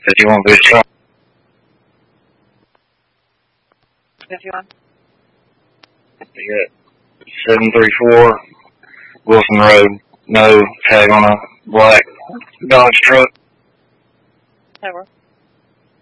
51 Vision. 51. You got 734 Wilson Road. No tag on a black Dodge truck. Over.